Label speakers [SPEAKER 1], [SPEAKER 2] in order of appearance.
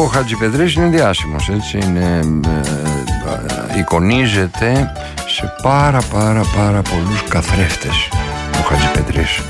[SPEAKER 1] Ο Χατζηπετρής είναι διάσημος, έτσι, εικονίζεται σε πάρα πολλούς καθρέφτες ο Χατζηπετρής.